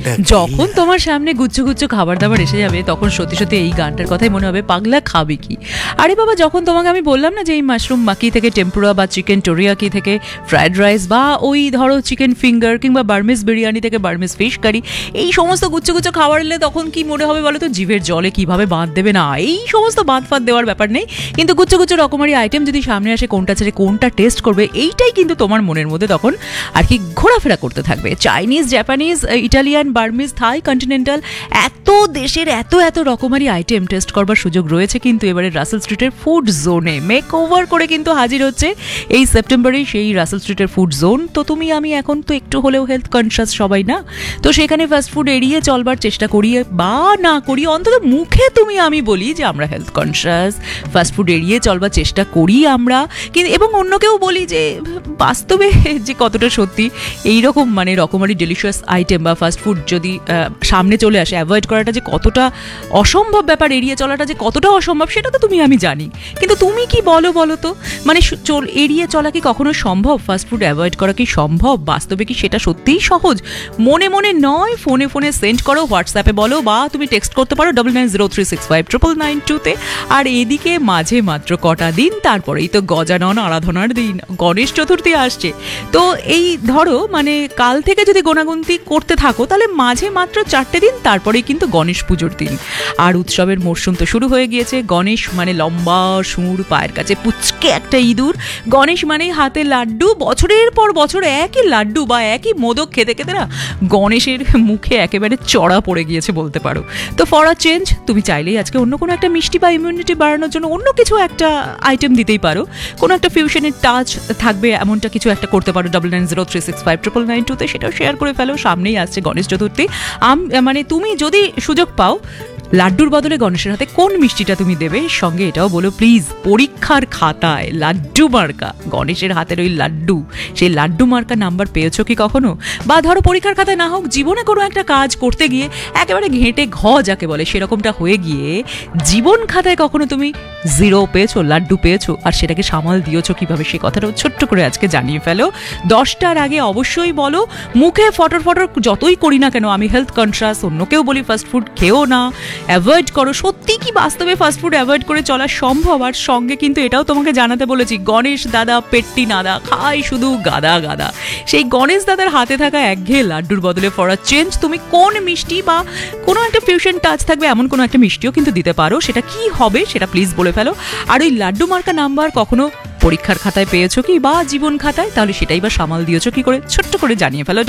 যখন তোমার সামনে গুচ্ছ গুচ্ছ খাবার দাবার এসে যাবে তখন সত্যি সত্যি এই গানটার কথাই মনে হবে, পাগলা খাবে কি। আরে বাবা, যখন তোমাকে আমি বললাম না যে এই মাশরুম মাকি থেকে টেম্পুরা বা চিকেন টোরিয়াকি থেকে ফ্রাইড রাইস বা ওই ধরো চিকেন ফিঙ্গার কিংবা বার্মিজ বিরিয়ানি থেকে বার্মিজ ফিশ কারি, এই সমস্ত গুচ্ছ গুচ্ছ খাবার এলে তখন কি মনে হবে বলো তো? জিভের জলে কিভাবে বাঁধ দেবে না, এই সমস্ত বাঁধ ফাঁধ দেওয়ার ব্যাপার নেই, কিন্তু গুচ্ছ গুচ্ছ রকমারি আইটেম যদি সামনে আসে কোনটা ছেড়ে কোনটা টেস্ট করবে এইটাই কিন্তু তোমার মনের মধ্যে তখন আর কি ঘোরাফেরা করতে থাকবে। চাইনিজ, জাপানিজ, ইটালিয়ান, বার্মিজ, থাই, কন্টিনেন্টাল, এত দেশের এত এত রকমারি আইটেম টেস্ট করবার সুযোগ রয়েছে কিন্তু এবারে রাসেল স্ট্রিটের ফুড জোনে মেক ওভার করে কিন্তু হাজির হচ্ছে এই সেপ্টেম্বরে সেই রাসেল স্ট্রিটের ফুড জোন। তো তুমি আমি এখন তো একটু হলেও হেলথ কনসিয়াস সবাই না, তো সেখানে ফাস্ট ফুড এড়িয়ে চলবার চেষ্টা করি বা না করি, অন্তত মুখে তুমি আমি বলি যে আমরা হেলথ কনসিয়াস, ফাস্ট ফুড এড়িয়ে চলবার চেষ্টা করি আমরা, কিন্তু এবং অন্যকেও বলি যে বাস্তবে যে কতটা সত্যি এইরকম মানে রকমারি ডেলিশিয়াস আইটেম বা ফাস্ট ফুড যদি সামনে চলে আসে, অ্যাভয়েড করাটা যে কতটা অসম্ভব ব্যাপার, এড়িয়ে চলাটা যে কতটা অসম্ভব সেটা তো তুমি আমি জানি, কিন্তু তুমি কি বলো তো? মানে এড়িয়ে চলা কি কখনো সম্ভব? ফাস্ট ফুড অ্যাভয়েড করা কি সম্ভব? বাস্তবে কি সেটা সত্যিই সহজ? মনে মনে নয়, ফোনে ফোনে সেন্ড করো, হোয়াটসঅ্যাপে বলো বা তুমি টেক্সট করতে পারো 9903659992-তে। আর এদিকে মাঝে মাত্র কটা দিন, তারপরেই তো গজানন আরাধনার দিন, গণেশ চতুর্থী আসছে। তো এই ধরো মানে কাল থেকে যদি গোনাগুনতি করতে থাকো তাহলে মাঝে মাত্র 4টে দিন, তারপরেই কিন্তু গণেশ পুজোর দিন। আর উৎসবের মরশুম তো শুরু হয়ে গিয়েছে। গণেশ মানে লম্বা সুর, পায়ের কাছে পুচকে একটা ইঁদুর। গণেশ মানে হাতে লাড্ডু, বছরের পর বছর একই লাড্ডু বা একই মোদক খেতে খেতে না গণেশের মুখে একেবারে চড়া পড়ে গিয়েছে বলতে পারো। তো ফর আ চেঞ্জ তুমি চাইলেই আজকে অন্য কোনো একটা মিষ্টি বা ইমিউনিটি বাড়ানোর জন্য অন্য কিছু একটা আইটেম দিতেই পারো, কোনো একটা ফিউশনের টাচ থাকবে এমনটা কিছু একটা করতে পারো 9903659992-তে, সেটাও শেয়ার করে ফেলো। সামনেই আসছে গণেশ চতুর্থী। মানে তুমি যদি সুযোগ পাও লাড্ডুর বদলে গণেশের হাতে কোন মিষ্টিটা তুমি দেবে, সঙ্গে এটাও বলো প্লিজ পরীক্ষার খাতায় লাড্ডু মার্কা, গণেশের হাতের ওই লাড্ডু, সেই লাড্ডু মার্কা নাম্বার পেয়েছো কি কখনো? বা ধরো পরীক্ষার খাতায় না হোক, জীবনে কোনো একটা কাজ করতে গিয়ে একেবারে ঘেঁটে যাকে বলে সেরকমটা হয়ে গিয়ে জীবন খাতায় কখনো তুমি 0 পেয়েছো, লাড্ডু পেয়েছো, আর সেটাকে সামাল দিয়েছো কিভাবে, সে কথাটাও ছোট্ট করে আজকে জানিয়ে ফেলো। 10টার আগে অবশ্যই বলো। মুখে ফটর ফটর যতই করি না কেন আমি হেলথ কনসিয়াস, অন্যকেও বলি ফাস্ট ফুড খেও না, অ্যাভয়েড করো। সত্যি কি বাস্তবে ফাস্ট ফুড অ্যাভয়েড করে চলা সম্ভব? আর সঙ্গে কিন্তু এটাও তোমাকে জানাতে বলেছি, গণেশ দাদা পেট্টি নাদা খাই শুধু গাদা গাদা। সেই গণেশ দাদার হাতে থাকা একঘেয়ে লাড্ডুর বদলে ফর আ চেঞ্জ তুমি কোন মিষ্টি বা কোনো একটা ফিউশন টাচ থাকবে এমন কোনো একটা মিষ্টিও কিন্তু দিতে পারো। সেটা কি হবে সেটা প্লিজ বলে ফেলো। আর ওই লাড্ডু মার্কা নাম্বার কখনো পরীক্ষার খাতায় পেয়েছো কি বা জীবন খাতায়, তাহলে সেটাই বা সামাল দিয়েছো কি করে, ছোট্ট করে জানিয়ে ফেলো।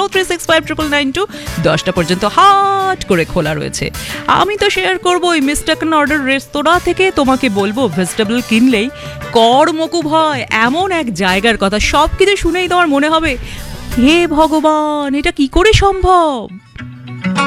9903659992 10টা পর্যন্ত হাট করে খোলা রয়েছে। আমি তো শেয়ার করবো ওই মিস্টেকেন অর্ডার রেস্তোরাঁ থেকে, তোমাকে বলবো ভেজিটেবল কিনলেই কর মকুব হয় এমন এক জায়গার কথা। সব কিছু শুনেই তোমার মনে হবে হে ভগবান, এটা কি করে সম্ভব।